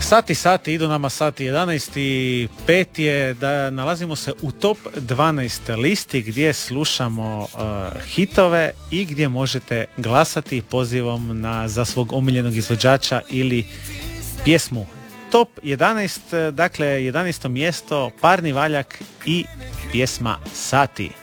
Sati, idu nama sati 11 i 5 je da nalazimo se u top 12 listi gdje slušamo hitove i gdje možete glasati pozivom za svog omiljenog izvođača ili pjesmu. Top 11, dakle 11. mjesto, Parni valjak i pjesma Sati.